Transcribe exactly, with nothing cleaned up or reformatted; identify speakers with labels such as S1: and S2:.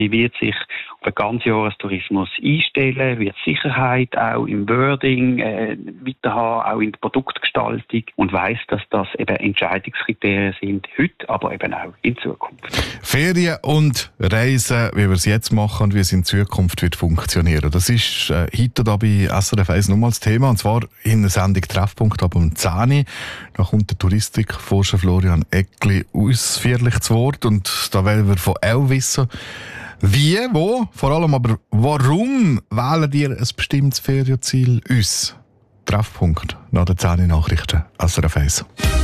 S1: Sie wird sich auf einen Ganzjahrestourismus einstellen, wird Sicherheit auch im Wording äh, weiter haben, auch in der Produktgestaltung und weiss, dass das eben Entscheidungskriterien sind, heute, aber eben auch in Zukunft.
S2: Ferien und Reisen, wie wir es jetzt machen und wie es in Zukunft wird funktionieren. Das ist äh, heute da bei S R F eins nochmals Thema, und zwar in der Sendung Treffpunkt ab um zehn Uhr. Da kommt der Touristikforscher Florian Eckli ausführlich zu Wort, und da wollen wir von auch wissen, wie, wo, vor allem aber warum wählen ihr ein bestimmtes Ferienziel uns? Treffpunkt nach den zehn Nachrichten S R F eins.